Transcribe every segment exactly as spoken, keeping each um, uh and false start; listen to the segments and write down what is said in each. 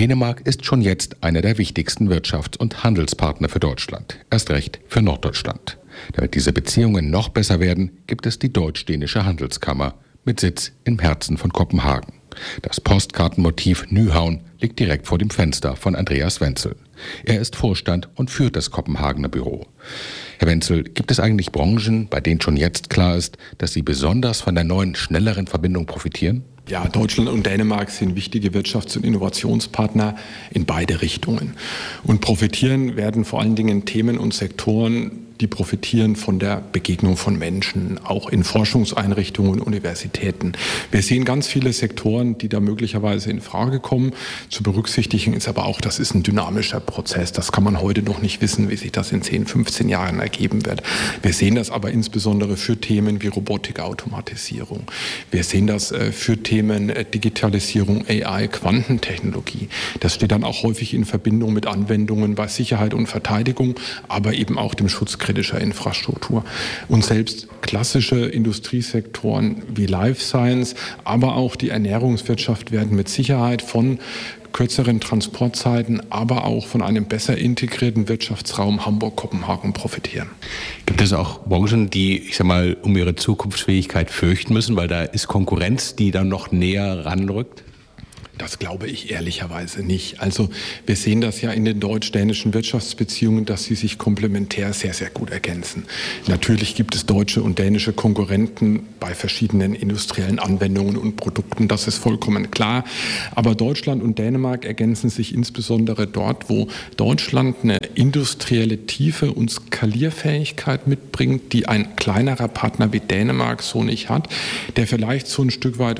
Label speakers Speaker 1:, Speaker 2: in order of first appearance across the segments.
Speaker 1: Dänemark ist schon jetzt einer der wichtigsten Wirtschafts- und Handelspartner für Deutschland, erst recht für Norddeutschland. Damit diese Beziehungen noch besser werden, gibt es die Deutsch-Dänische Handelskammer mit Sitz im Herzen von Kopenhagen. Das Postkartenmotiv Nyhavn liegt direkt vor dem Fenster von Andreas Wenzel. Er ist Vorstand und führt das Kopenhagener Büro. Herr Wenzel, gibt es eigentlich Branchen, bei denen schon jetzt klar ist, dass sie besonders von der neuen, schnelleren Verbindung profitieren?
Speaker 2: Ja, Deutschland und Dänemark sind wichtige Wirtschafts- und Innovationspartner in beide Richtungen. Und profitieren werden vor allen Dingen Themen und Sektoren, die profitieren von der Begegnung von Menschen, auch in Forschungseinrichtungen und Universitäten. Wir sehen ganz viele Sektoren, die da möglicherweise in Frage kommen. Zu berücksichtigen ist aber auch, das ist ein dynamischer Prozess. Das kann man heute noch nicht wissen, wie sich das in zehn, fünfzehn Jahren ergeben wird. Wir sehen das aber insbesondere für Themen wie Robotik, Automatisierung. Wir sehen das für Themen Digitalisierung, A I, Quantentechnologie. Das steht dann auch häufig in Verbindung mit Anwendungen bei Sicherheit und Verteidigung, aber eben auch dem Schutz kritischer Infrastruktur. Und selbst klassische Industriesektoren wie Life Science, aber auch die Ernährungswirtschaft werden mit Sicherheit von kürzeren Transportzeiten, aber auch von einem besser integrierten Wirtschaftsraum Hamburg-Kopenhagen profitieren.
Speaker 1: Gibt es auch Branchen, die, ich sag mal, um ihre Zukunftsfähigkeit fürchten müssen, weil da ist Konkurrenz, die dann noch näher ranrückt?
Speaker 2: Das glaube ich ehrlicherweise nicht. Also wir sehen das ja in den deutsch-dänischen Wirtschaftsbeziehungen, dass sie sich komplementär sehr, sehr gut ergänzen. Natürlich gibt es deutsche und dänische Konkurrenten bei verschiedenen industriellen Anwendungen und Produkten, das ist vollkommen klar. Aber Deutschland und Dänemark ergänzen sich insbesondere dort, wo Deutschland eine industrielle Tiefe und Skalierfähigkeit mitbringt, die ein kleinerer Partner wie Dänemark so nicht hat, der vielleicht so ein Stück weit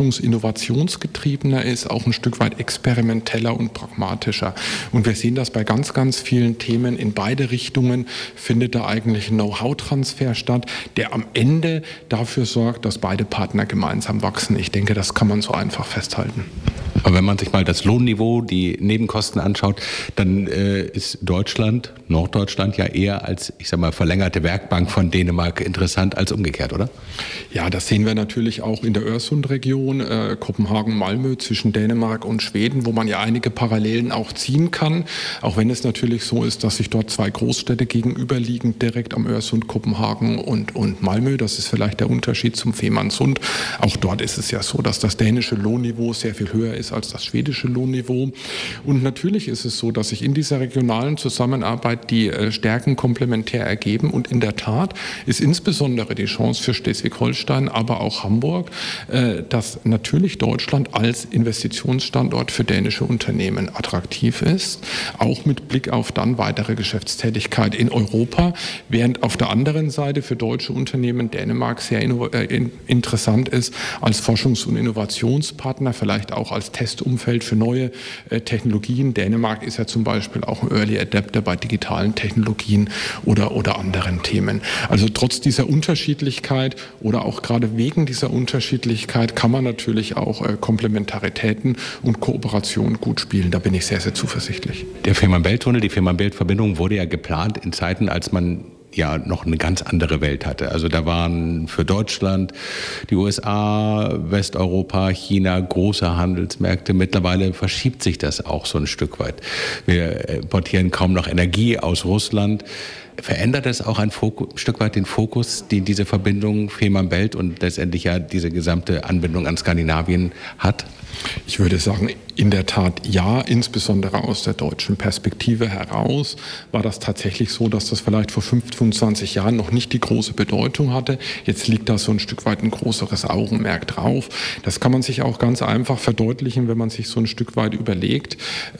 Speaker 2: forschungs-innovationsgetriebener ist, auch ein Stück weit experimenteller und pragmatischer. Und wir sehen das bei ganz, ganz vielen Themen. In beide Richtungen findet da eigentlich ein Know-how-Transfer statt, der am Ende dafür sorgt, dass beide Partner gemeinsam wachsen. Ich denke, das kann man so einfach festhalten.
Speaker 1: Aber wenn man sich mal das Lohnniveau, die Nebenkosten anschaut, dann äh, ist Deutschland, Norddeutschland ja eher als, ich sag mal, verlängerte Werkbank von Dänemark interessant als umgekehrt, oder?
Speaker 2: Ja, das sehen wir natürlich auch in der Öresund-Region, äh, Kopenhagen-Malmö zwischen Dänemark und Schweden, wo man ja einige Parallelen auch ziehen kann, auch wenn es natürlich so ist, dass sich dort zwei Großstädte gegenüberliegen, direkt am Öresund, Kopenhagen und, und Malmö. Das ist vielleicht der Unterschied zum Fehmarnsund. Auch dort ist es ja so, dass das dänische Lohnniveau sehr viel höher ist als das schwedische Lohnniveau. Und natürlich ist es so, dass sich in dieser regionalen Zusammenarbeit die äh, Stärken komplementär ergeben. Und in der Tat ist insbesondere die Chance für Schleswig-Holstein, aber auch Hamburg, äh, dass natürlich Deutschland als Investitionsstandort für dänische Unternehmen attraktiv ist, auch mit Blick auf dann weitere Geschäftstätigkeit in Europa, während auf der anderen Seite für deutsche Unternehmen Dänemark sehr äh, interessant ist als Forschungs- und Innovationspartner, vielleicht auch als Testumfeld für neue äh, Technologien. Dänemark ist ja zum Beispiel auch ein Early Adapter bei digitalen Technologien oder, oder anderen Themen. Also trotz dieser Unterschiedlichkeit oder auch gerade wegen dieser Unterschiedlichkeit kann man natürlich auch äh, Komplementaritäten und Kooperation gut spielen. Da bin ich sehr, sehr zuversichtlich.
Speaker 1: Der Fehmarn-Belt-Tunnel, die Fehmarn-Belt-Verbindung wurde ja geplant in Zeiten, als man ja noch eine ganz andere Welt hatte. Also da waren für Deutschland die U S A, Westeuropa, China große Handelsmärkte. Mittlerweile verschiebt sich das auch so ein Stück weit. Wir importieren kaum noch Energie aus Russland. Verändert es auch ein, Fokus, ein Stück weit den Fokus, den diese Verbindung Fehmarn-Belt und letztendlich ja diese gesamte Anbindung an Skandinavien hat?
Speaker 2: Ich würde sagen, in der Tat ja, insbesondere aus der deutschen Perspektive heraus war das tatsächlich so, dass das vielleicht vor fünfundzwanzig Jahren noch nicht die große Bedeutung hatte. Jetzt liegt da so ein Stück weit ein größeres Augenmerk drauf. Das kann man sich auch ganz einfach verdeutlichen, wenn man sich so ein Stück weit überlegt,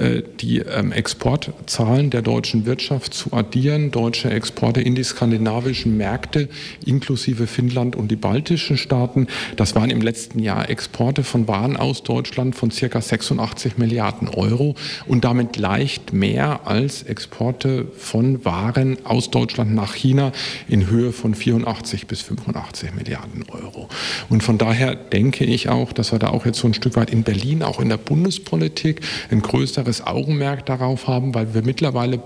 Speaker 2: die Exportzahlen der deutschen Wirtschaft zu addieren, deutsche Exporte in die skandinavischen Märkte inklusive Finnland und die baltischen Staaten. Das waren im letzten Jahr Exporte von Waren aus Deutschland von ca. sechsundachtzig Milliarden Euro und damit leicht mehr als Exporte von Waren aus Deutschland nach China in Höhe von vierundachtzig bis fünfundachtzig Milliarden Euro. Und von daher denke ich auch, dass wir da auch jetzt so ein Stück weit in Berlin, auch in der Bundespolitik, ein größeres Augenmerk darauf haben, weil wir mittlerweile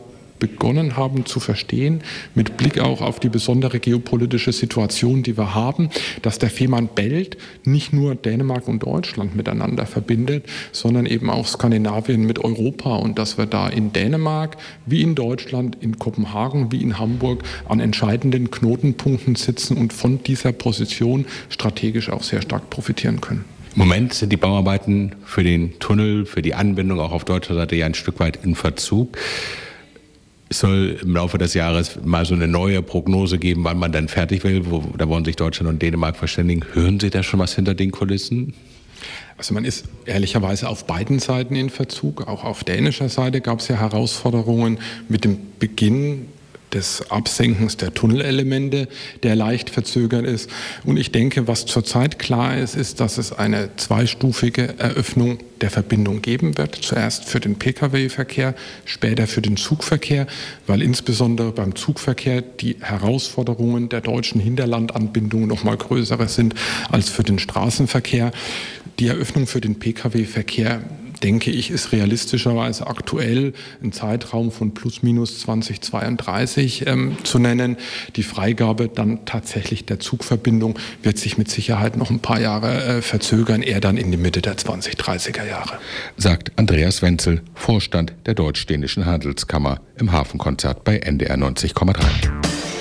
Speaker 2: begonnen haben zu verstehen, mit Blick auch auf die besondere geopolitische Situation, die wir haben, dass der Fehmarn Belt nicht nur Dänemark und Deutschland miteinander verbindet, sondern eben auch Skandinavien mit Europa und dass wir da in Dänemark wie in Deutschland, in Kopenhagen wie in Hamburg an entscheidenden Knotenpunkten sitzen und von dieser Position strategisch auch sehr stark profitieren können.
Speaker 3: Im Moment sind die Bauarbeiten für den Tunnel, für die Anbindung auch auf deutscher Seite ja ein Stück weit in Verzug. Es soll im Laufe des Jahres mal so eine neue Prognose geben, wann man dann fertig will. Wo, da wollen sich Deutschland und Dänemark verständigen. Hören Sie da schon was hinter den Kulissen?
Speaker 2: Also man ist ehrlicherweise auf beiden Seiten in Verzug. Auch auf dänischer Seite gab es ja Herausforderungen mit dem Beginn des Absenkens der Tunnelelemente, der leicht verzögert ist. Und ich denke, was zurzeit klar ist, ist, dass es eine zweistufige Eröffnung der Verbindung geben wird. Zuerst für den Pkw-Verkehr, später für den Zugverkehr, weil insbesondere beim Zugverkehr die Herausforderungen der deutschen Hinterlandanbindung noch mal größere sind als für den Straßenverkehr. Die Eröffnung für den Pkw-Verkehr, denke ich, ist realistischerweise aktuell ein Zeitraum von plus minus zweitausendzweiunddreißig ähm, zu nennen. Die Freigabe dann tatsächlich der Zugverbindung wird sich mit Sicherheit noch ein paar Jahre äh, verzögern, eher dann in die Mitte der zwanzigdreißiger Jahre.
Speaker 1: Sagt Andreas Wenzel, Vorstand der Deutsch-Dänischen Handelskammer im Hafenkonzert bei N D R neunzig Komma drei.